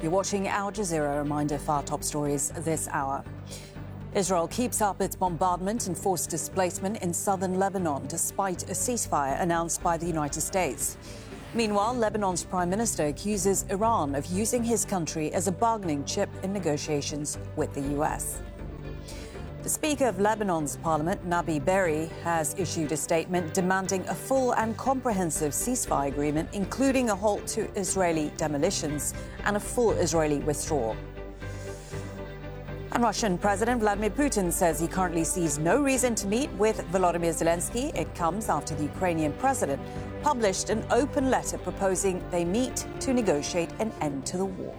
You're watching Al Jazeera. A reminder for our top stories this hour. Israel keeps up its bombardment and forced displacement in southern Lebanon, despite a ceasefire announced by the United States. Meanwhile, Lebanon's prime minister accuses Iran of using his country as a bargaining chip in negotiations with the US. The Speaker of Lebanon's parliament, Nabi Berri, has issued a statement demanding a full and comprehensive ceasefire agreement, including a halt to Israeli demolitions and a full Israeli withdrawal. And Russian President Vladimir Putin says he currently sees no reason to meet with Volodymyr Zelensky. It comes after the Ukrainian president published an open letter proposing they meet to negotiate an end to the war.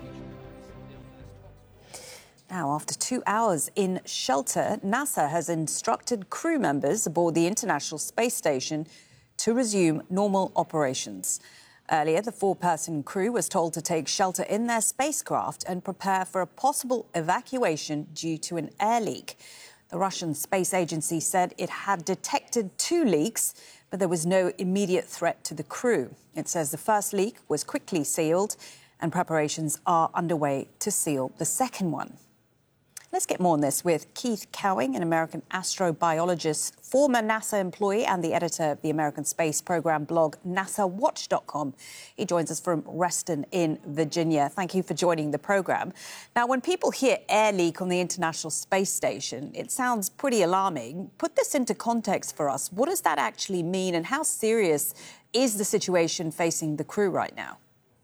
Now, after 2 hours in shelter, NASA has instructed crew members aboard the International Space Station to resume normal operations. Earlier, the four-person crew was told to take shelter in their spacecraft and prepare for a possible evacuation due to an air leak. The Russian Space Agency said it had detected 2 leaks, but there was no immediate threat to the crew. It says the first leak was quickly sealed and preparations are underway to seal the second one. Let's get more on this with Keith Cowing, an American astrobiologist, former NASA employee and the editor of the American space program blog NASAWatch.com. He joins us from Reston in Virginia. Thank you for joining the program. Now, when people hear air leak on the International Space Station, it sounds pretty alarming. Put this into context for us. What does that actually mean, and how serious is the situation facing the crew right now?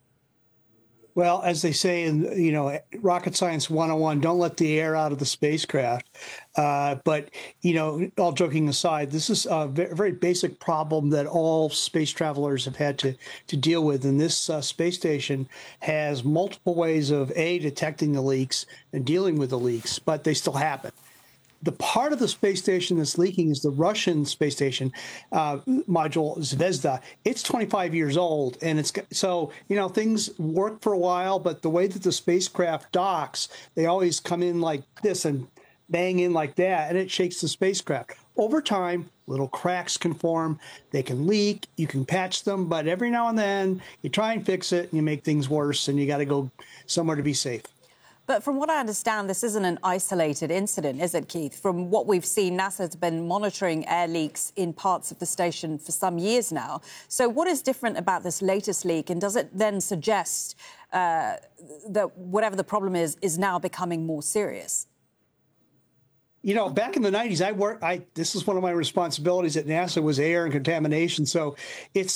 Well, as they say in, Rocket Science 101, don't let the air out of the spacecraft. But, all joking aside, this is a very basic problem that all space travelers have had to deal with. And this space station has multiple ways of, A, detecting the leaks and dealing with the leaks, but they still happen. The part of the space station that's leaking is the Russian space station module Zvezda. It's 25 years old, and things work for a while, but the way that the spacecraft docks, they always come in like this and bang in like that, and it shakes the spacecraft. Over time, little cracks can form. They can leak. You can patch them, but every now and then you try and fix it, and you make things worse, and you got to go somewhere to be safe. But from what I understand, this isn't an isolated incident, is it, Keith? From what we've seen, NASA has been monitoring air leaks in parts of the station for some years now. So what is different about this latest leak? And does it then suggest that whatever the problem is now becoming more serious? Back in the 90s, this is one of my responsibilities at NASA was air and contamination. So it's